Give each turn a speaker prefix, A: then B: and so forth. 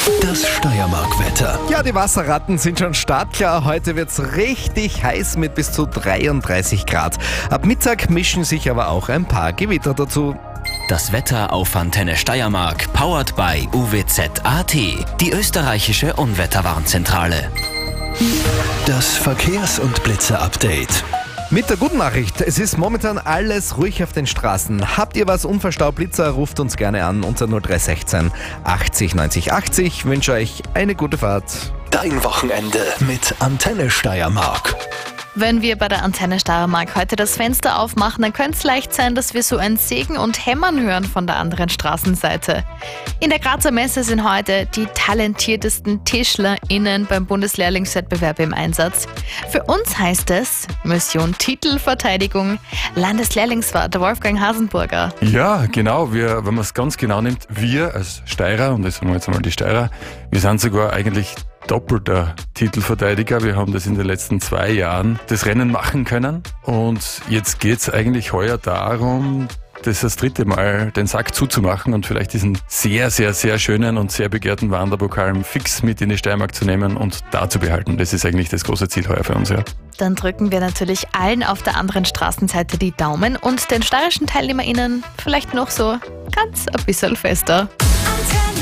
A: Das Steiermark-Wetter.
B: Ja, die Wasserratten sind schon startklar. Heute wird's richtig heiß mit bis zu 33 Grad. Ab Mittag mischen sich aber auch ein paar Gewitter dazu.
A: Das Wetter auf Antenne Steiermark, powered by UWZ.at, die österreichische Unwetterwarnzentrale. Das Verkehrs- und Blitze-Update.
B: Mit der guten Nachricht, es ist momentan alles ruhig auf den Straßen. Habt ihr was unverstaut, Blitzer, ruft uns gerne an unter 0316 80 90 80. Ich wünsche euch eine gute Fahrt.
A: Dein Wochenende mit Antenne Steiermark.
C: Wenn wir bei der Antenne Steiermark heute das Fenster aufmachen, dann könnte es leicht sein, dass wir so ein Sägen und Hämmern hören von der anderen Straßenseite. In der Grazer Messe sind heute die talentiertesten TischlerInnen beim Bundeslehrlingswettbewerb im Einsatz. Für uns heißt es Mission Titelverteidigung. Landeslehrlingswart Wolfgang Hasenburger.
D: Ja, genau. Wenn man es ganz genau nimmt, wir als Steirer, und das sagen wir jetzt einmal die Steirer, wir sind sogar eigentlich doppelter Titelverteidiger. Wir haben das in den letzten 2 Jahren das Rennen machen können. Und jetzt geht es eigentlich heuer darum, das 3. Mal den Sack zuzumachen und vielleicht diesen sehr, sehr, sehr schönen und sehr begehrten Wanderpokal fix mit in die Steiermark zu nehmen und da zu behalten. Das ist eigentlich das große Ziel heuer für uns, ja.
C: Dann drücken wir natürlich allen auf der anderen Straßenseite die Daumen und den steirischen TeilnehmerInnen vielleicht noch so ganz ein bisschen fester.